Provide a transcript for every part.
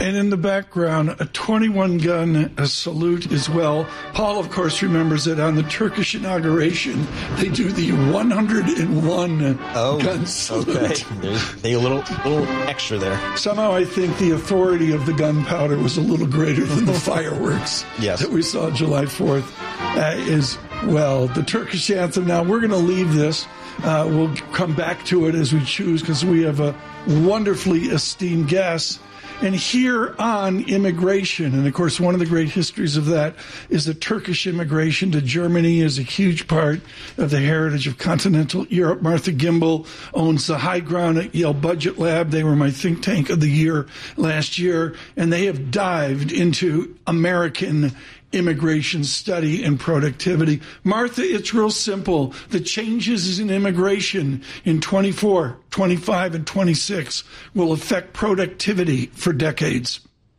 And in the background, a 21-gun salute as well. Paul, of course, remembers that on the Turkish inauguration, they do the 101-gun salute. Okay. They a little extra there. Somehow I think the authority of the gunpowder was a little greater than the fireworks that we saw July 4th as well. The Turkish anthem. Now, we're going to leave this. We'll come back to it as we choose because we have a wonderfully esteemed guest. And here on immigration, and of course one of the great histories of that is the Turkish immigration to Germany is a huge part of the heritage of continental Europe. Martha Gimbel owns the High Ground at Yale Budget Lab. They were my think tank of the year last year, and they have dived into American immigration study and productivity. Martha, it's real simple. The changes in immigration in 24, 25, and 26 will affect productivity for decades.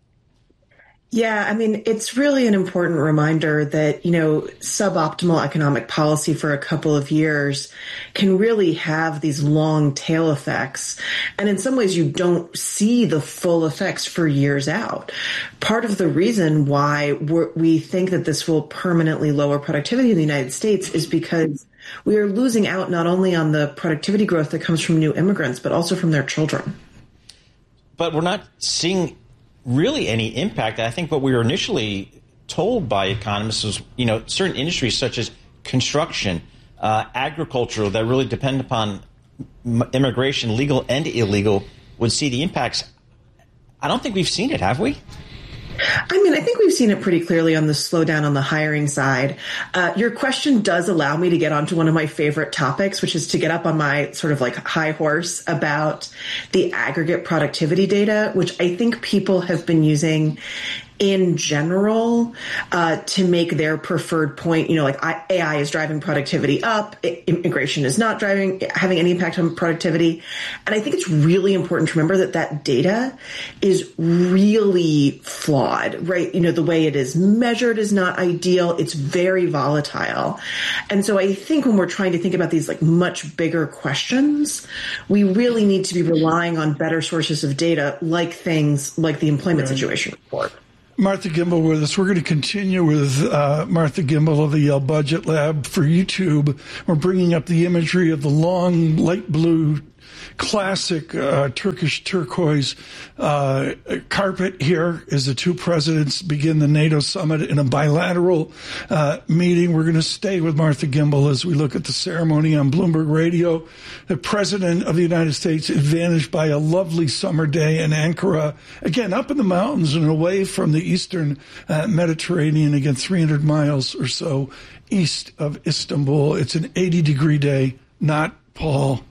Yeah, I mean, it's really an important reminder that, suboptimal economic policy for a couple of years can really have these long tail effects. And in some ways, you don't see the full effects for years out. Part of the reason why we think that this will permanently lower productivity in the United States is because we are losing out not only on the productivity growth that comes from new immigrants, but also from their children. But we're not seeing really any impact. I think what we were initially told by economists was, certain industries such as construction, agriculture that really depend upon immigration, legal and illegal, would see the impacts. I don't think we've seen it, have we? I mean, I think we've seen it pretty clearly on the slowdown on the hiring side. Your question does allow me to get onto one of my favorite topics, which is to get up on my sort of like high horse about the aggregate productivity data, which I think people have been using in general to make their preferred point, AI is driving productivity up, immigration is not having any impact on productivity. And I think it's really important to remember that data is really flawed, right? The way it is measured is not ideal. It's very volatile. And so I think when we're trying to think about these much bigger questions, we really need to be relying on better sources of data, like things like the employment situation report. Martha Gimbel with us. We're going to continue with Martha Gimbel of the Yale Budget Lab for YouTube. We're bringing up the imagery of the long light blue classic Turkish turquoise carpet here as the two presidents begin the NATO summit in a bilateral meeting. We're going to stay with Martha Gimbel as we look at the ceremony on Bloomberg Radio. The President of the United States advantaged by a lovely summer day in Ankara, again, up in the mountains and away from the eastern Mediterranean, again, 300 miles or so east of Istanbul. It's an 80-degree day, not, Paul,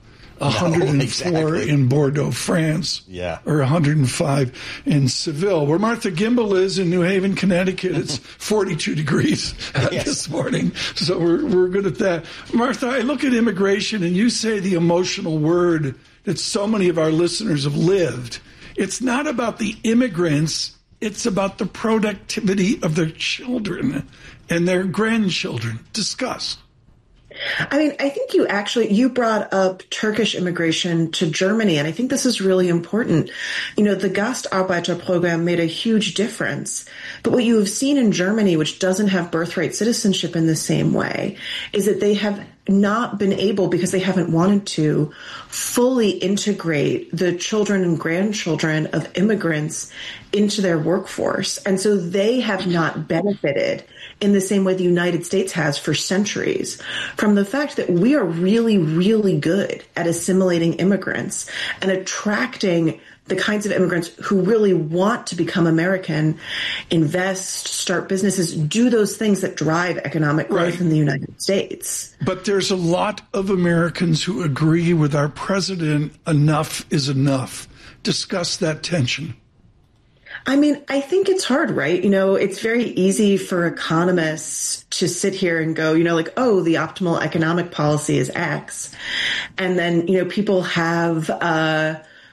104 in Bordeaux, France, or 105 in Seville. Where Martha Gimbel is in New Haven, Connecticut, it's 42 degrees this morning. So we're good at that. Martha, I look at immigration and you say the emotional word that so many of our listeners have lived. It's not about the immigrants. It's about the productivity of their children and their grandchildren. Discuss. I mean, I think you brought up Turkish immigration to Germany, and I think this is really important. The Gastarbeiter program made a huge difference. But what you have seen in Germany, which doesn't have birthright citizenship in the same way, is that they have not been able, because they haven't wanted to, fully integrate the children and grandchildren of immigrants into their workforce. And so they have not benefited in the same way the United States has for centuries from the fact that we are really, really good at assimilating immigrants and attracting the kinds of immigrants who really want to become American, invest, start businesses, do those things that drive economic growth in the United States. But there's a lot of Americans who agree with our president, enough is enough. Discuss that tension. I mean, I think it's hard, right? It's very easy for economists to sit here and go, oh, the optimal economic policy is X. And then, people have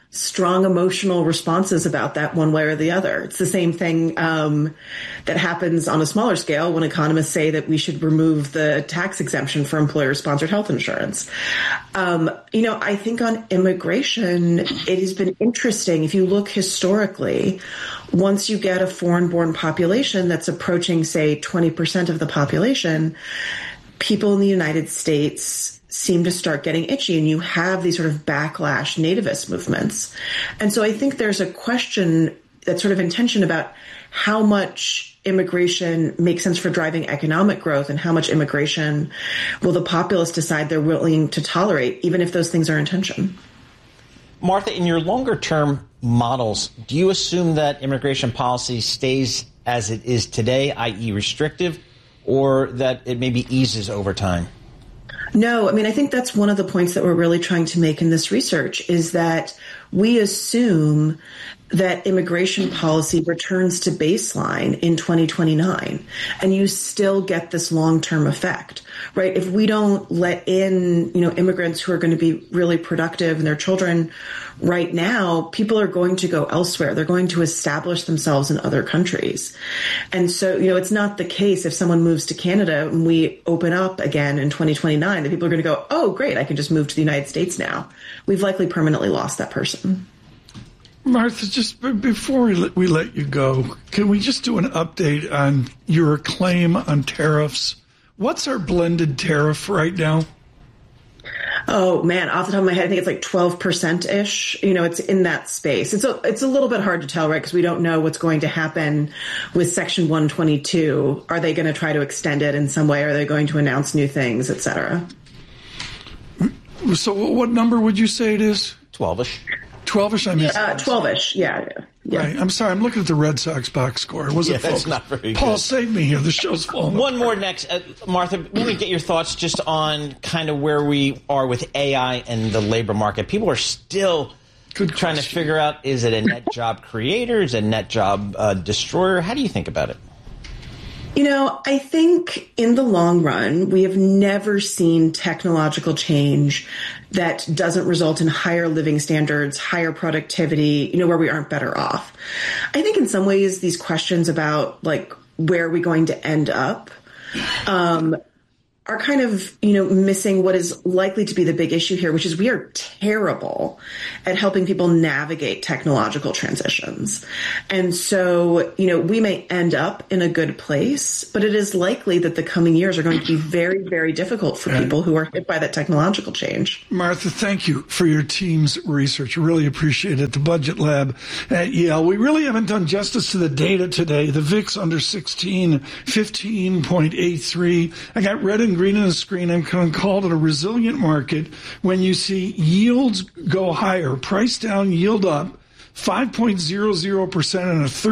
strong emotional responses about that one way or the other. It's the same thing that happens on a smaller scale when economists say that we should remove the tax exemption for employer-sponsored health insurance. I think on immigration, it has been interesting. If you look historically, once you get a foreign-born population that's approaching, say, 20% of the population, people in the United States seem to start getting itchy, and you have these sort of backlash nativist movements. And so I think there's a question that's sort of in tension about how much immigration makes sense for driving economic growth and how much immigration will the populace decide they're willing to tolerate, even if those things are in tension. Martha, in your longer term models, do you assume that immigration policy stays as it is today, i.e. restrictive, or that it maybe eases over time? No, I mean, I think that's one of the points that we're really trying to make in this research is that we assume that immigration policy returns to baseline in 2029, and you still get this long-term effect, right? If we don't let in, immigrants who are going to be really productive and their children right now, people are going to go elsewhere. They're going to establish themselves in other countries. And so, it's not the case if someone moves to Canada and we open up again in 2029 that people are going to go, oh, great, I can just move to the United States now. We've likely permanently lost that person. Martha, just before we let you go, can we just do an update on your claim on tariffs? What's our blended tariff right now? Oh, man, off the top of my head, I think it's like 12%-ish. It's in that space. It's a little bit hard to tell, right? Because we don't know what's going to happen with Section 122. Are they going to try to extend it in some way? Are they going to announce new things, et cetera? So what number would you say it is? 12-ish. 12-ish? I missed 12-ish, yeah. Right. I'm sorry. I'm looking at the Red Sox box score. That's not very Paul, good. save me here. The show's falling. One more next. Martha, let me get your thoughts just on kind of where we are with AI and the labor market. People are still trying to figure out, is it a net job creator? Is it a net job destroyer? How do you think about it? I think in the long run, we have never seen technological change that doesn't result in higher living standards, higher productivity, where we aren't better off. I think in some ways, these questions about where are we going to end up, are kind of, missing what is likely to be the big issue here, which is we are terrible at helping people navigate technological transitions. And so, we may end up in a good place, but it is likely that the coming years are going to be very, very difficult for people who are hit by that technological change. Martha, thank you for your team's research. I really appreciate it. The Budget Lab at Yale. We really haven't done justice to the data today. The VIX under 16, 15.83. I got red and green on the screen. I'm going to call it a resilient market when you see yields go higher, price down, yield up, 5.00% and a